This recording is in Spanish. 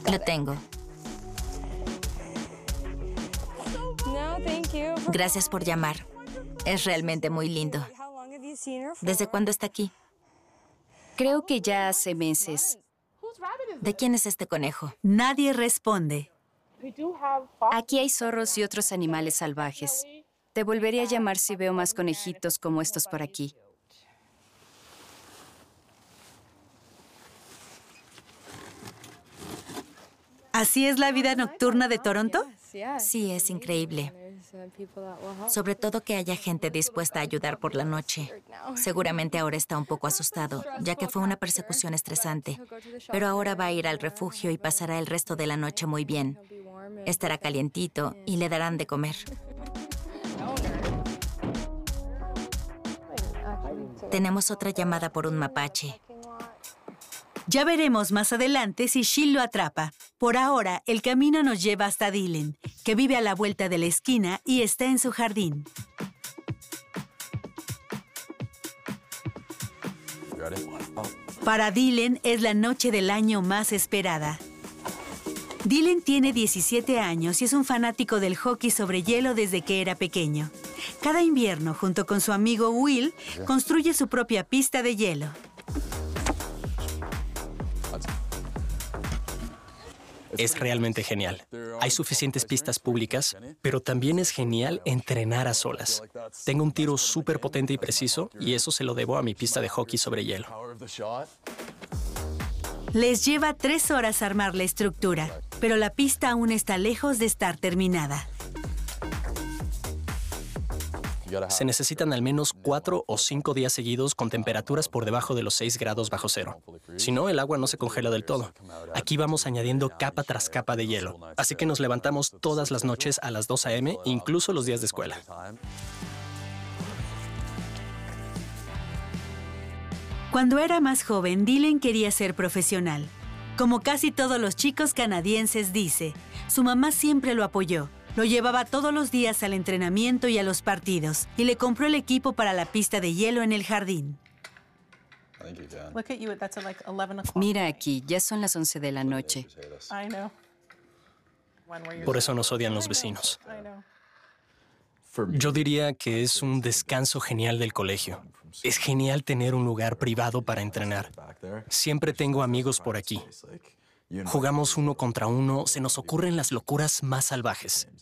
Lo tengo. Gracias por llamar. Es realmente muy lindo. ¿Desde cuándo está aquí? Creo que ya hace meses. ¿De quién es este conejo? Nadie responde. Aquí hay zorros y otros animales salvajes. Te volveré a llamar si veo más conejitos como estos por aquí. ¿Así es la vida nocturna de Toronto? Sí, es increíble. Sobre todo que haya gente dispuesta a ayudar por la noche. Seguramente ahora está un poco asustado, ya que fue una persecución estresante. Pero ahora va a ir al refugio y pasará el resto de la noche muy bien. Estará calientito y le darán de comer. Tenemos otra llamada por un mapache. Ya veremos más adelante si Shield lo atrapa. Por ahora, el camino nos lleva hasta Dylan, que vive a la vuelta de la esquina y está en su jardín. Para Dylan es la noche del año más esperada. Dylan tiene 17 años y es un fanático del hockey sobre hielo desde que era pequeño. Cada invierno, junto con su amigo Will, construye su propia pista de hielo. Es realmente genial. Hay suficientes pistas públicas, pero también es genial entrenar a solas. Tengo un tiro súper potente y preciso, y eso se lo debo a mi pista de hockey sobre hielo. Les lleva 3 horas armar la estructura, pero la pista aún está lejos de estar terminada. Se necesitan al menos 4 o 5 días seguidos con temperaturas por debajo de los 6 grados bajo cero. Si no, el agua no se congela del todo. Aquí vamos añadiendo capa tras capa de hielo. Así que nos levantamos todas las noches a las 2 a.m., incluso los días de escuela. Cuando era más joven, Dylan quería ser profesional. Como casi todos los chicos canadienses, dice, su mamá siempre lo apoyó. Lo llevaba todos los días al entrenamiento y a los partidos, y le compró el equipo para la pista de hielo en el jardín. Mira aquí, ya son las 11 de la noche. Por eso nos odian los vecinos. Yo diría que es un descanso genial del colegio. Es genial tener un lugar privado para entrenar. Siempre tengo amigos por aquí. Jugamos 1 contra 1, se nos ocurren las locuras más salvajes.